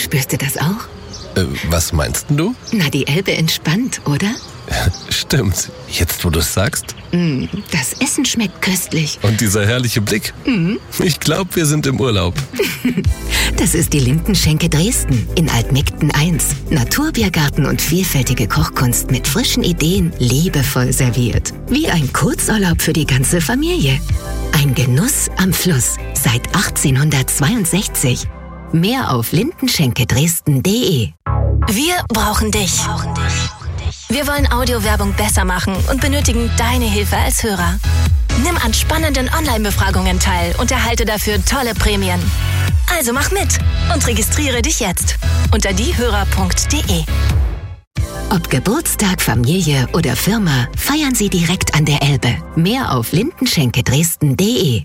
Spürst du das auch? Was meinst du? Na, die Elbe entspannt, oder? Stimmt. Jetzt, wo du es sagst. Das Essen schmeckt köstlich. Und dieser herrliche Blick. Ich glaube, wir sind im Urlaub. Das ist die Lindenschenke Dresden in Altmegden 1. Naturbiergarten und vielfältige Kochkunst mit frischen Ideen, liebevoll serviert. Wie ein Kurzurlaub für die ganze Familie. Ein Genuss am Fluss seit 1862. Mehr auf lindenschenkedresden.de. Wir brauchen dich. Wir wollen Audiowerbung besser machen und benötigen deine Hilfe als Hörer. Nimm an spannenden Online-Befragungen teil und erhalte dafür tolle Prämien. Also mach mit und registriere dich jetzt unter diehörer.de. Ob Geburtstag, Familie oder Firma, feiern Sie direkt an der Elbe. Mehr auf lindenschenkedresden.de.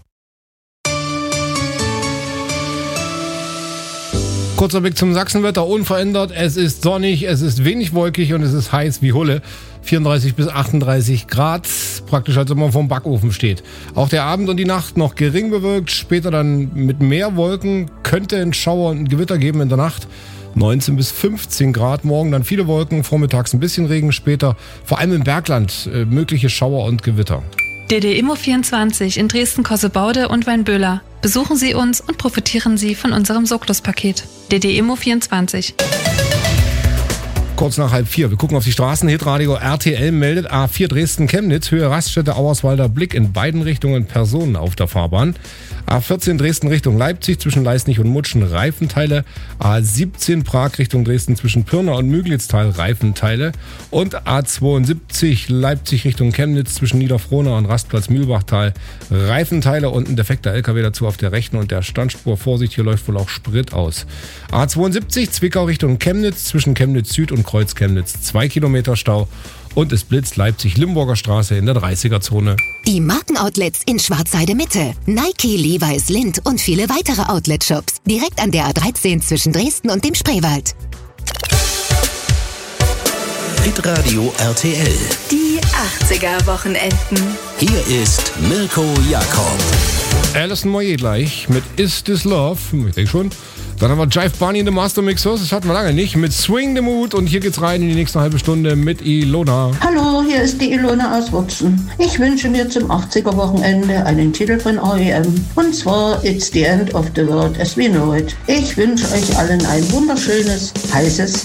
Kurzer Blick zum Sachsenwetter, unverändert. Es ist sonnig, es ist wenig wolkig und es ist heiß wie Hulle. 34 bis 38 Grad, praktisch als wenn man vorm Backofen steht. Auch der Abend und die Nacht noch gering bewölkt, später dann mit mehr Wolken, könnte ein Schauer und ein Gewitter geben in der Nacht. 19 bis 15 Grad, morgen dann viele Wolken, vormittags ein bisschen Regen, später vor allem im Bergland mögliche Schauer und Gewitter. DD Immo24 in Dresden-Kossebaude und Weinböhler. Besuchen Sie uns und profitieren Sie von unserem Soklos-Paket. DD Immo24. Kurz nach 3:30. Wir gucken auf die Straßen. Hitradio RTL meldet A4 Dresden-Chemnitz, Höhe Raststätte Auerswalder Blick in beiden Richtungen Personen auf der Fahrbahn. A14 Dresden Richtung Leipzig zwischen Leisnig und Mutschen Reifenteile. A17 Prag Richtung Dresden zwischen Pirna und Müglitztal Reifenteile. Und A72 Leipzig Richtung Chemnitz zwischen Niederfrohna und Rastplatz Mühlbachtal Reifenteile und ein defekter LKW dazu auf der rechten und der Standspur. Vorsicht, hier läuft wohl auch Sprit aus. A72 Zwickau Richtung Chemnitz zwischen Chemnitz Süd und Kreuz Chemnitz 2 Kilometer Stau. Und es blitzt Leipzig-Limburger Straße in der 30er-Zone. Die Markenoutlets in Schwarzheide Mitte. Nike, Levi's, Lindt und viele weitere Outlet-Shops. Direkt an der A13 zwischen Dresden und dem Spreewald. Hitradio RTL. Die 80er-Wochenenden. Hier ist Mirko Jakob. Alison Moyet gleich mit Is This Love? Ich denke schon. Dann haben wir Jive Bunny in the Master Mixers, das hatten wir lange nicht, mit Swing the Mood. Und hier geht's rein in die nächste halbe Stunde mit Ilona. Hallo, hier ist die Ilona aus Wutzen. Ich wünsche mir zum 80er-Wochenende einen Titel von R.E.M. Und zwar It's the End of the World as we know it. Ich wünsche euch allen ein wunderschönes, heißes